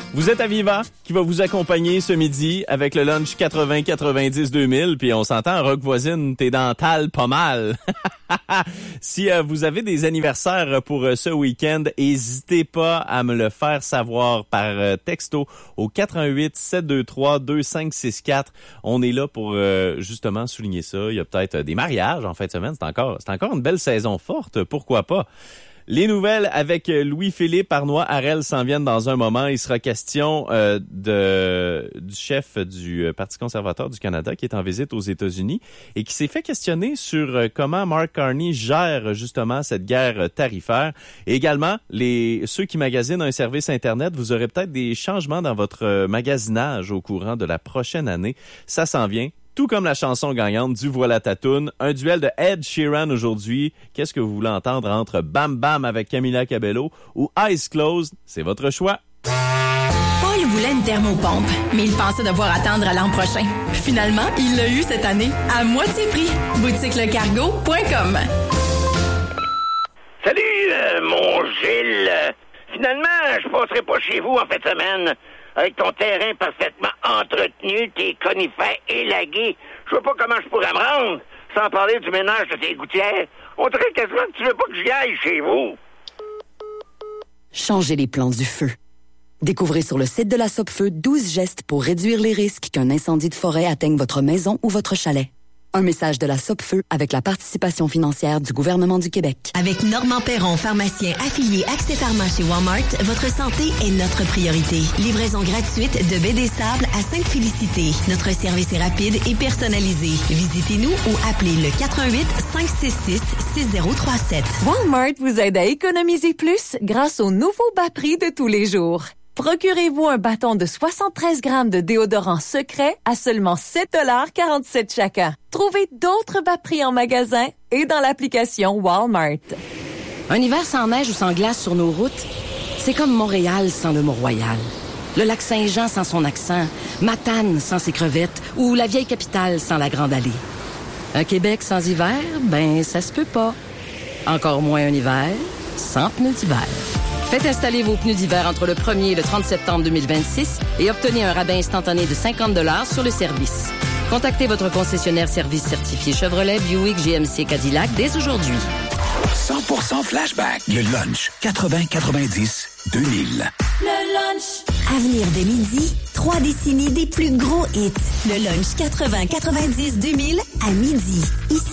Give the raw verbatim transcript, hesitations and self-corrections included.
Vous êtes à Viva, qui va vous accompagner ce midi avec le lunch quatre-vingts quatre-vingt-dix deux mille. Puis on s'entend, Rock Voisine, t'es dental pas mal. Si euh, vous avez des anniversaires pour euh, ce week-end, n'hésitez pas à me le faire savoir par euh, texto au quatre un huit sept deux trois deux cinq six quatre. On est là pour euh, justement souligner ça. Il y a peut-être euh, des mariages en fin de semaine. C'est encore, c'est encore une belle saison forte. Pourquoi pas? Les nouvelles avec Louis-Philippe Arnois-Harel s'en viennent dans un moment. Il sera question euh, de du chef du Parti conservateur du Canada qui est en visite aux États-Unis et qui s'est fait questionner sur euh, comment Mark Carney gère justement cette guerre tarifaire. Et également, les ceux qui magasinent un service Internet, vous aurez peut-être des changements dans votre magasinage au courant de la prochaine année. Ça s'en vient. Tout comme la chanson gagnante du Voilà ta toune, un duel de Ed Sheeran aujourd'hui. Qu'est-ce que vous voulez entendre entre Bam Bam avec Camila Cabello ou Eyes Closed? C'est votre choix. Paul voulait une thermopompe, mais il pensait devoir attendre à l'an prochain. Finalement, il l'a eu cette année, à moitié prix. boutique le cargo point com. Salut, euh, mon Gilles. Finalement, je passerai pas chez vous en fin de semaine. Avec ton terrain parfaitement entretenu, tes conifères élagués, je vois pas comment je pourrais me rendre, sans parler du ménage de tes gouttières. On dirait quasiment que tu veux pas que j'y aille chez vous. Changez les plans du feu. Découvrez sur le site de la Sopfeu douze gestes pour réduire les risques qu'un incendie de forêt atteigne votre maison ou votre chalet. Un message de la Sopfeu avec la participation financière du gouvernement du Québec. Avec Normand Perron, pharmacien affilié Accès Pharma chez Walmart, votre santé est notre priorité. Livraison gratuite de baie des Sables à Sainte-Félicité. Notre service est rapide et personnalisé. Visitez-nous ou appelez le quatre un huit cinq six six six zéro trois sept. Walmart vous aide à économiser plus grâce au nouveau bas prix de tous les jours. Procurez-vous un bâton de soixante-treize grammes de déodorant secret à seulement sept dollars quarante-sept chacun. Trouvez d'autres bas prix en magasin et dans l'application Walmart. Un hiver sans neige ou sans glace sur nos routes, c'est comme Montréal sans le Mont-Royal. Le lac Saint-Jean sans son accent, Matane sans ses crevettes ou la vieille capitale sans la Grande Allée. Un Québec sans hiver, ben ça se peut pas. Encore moins un hiver sans pneus d'hiver. Faites installer vos pneus d'hiver entre le premier et le trente septembre deux mille vingt-six et obtenez un rabais instantané de cinquante dollars sur le service. Contactez votre concessionnaire service certifié Chevrolet, Buick, G M C, Cadillac dès aujourd'hui. cent pour cent flashback. Le lunch quatre-vingts quatre-vingt-dix deux mille. Le lunch. Avenir de midi, trois décennies des plus gros hits. Le lunch quatre-vingts quatre-vingt-dix deux mille à midi. Ici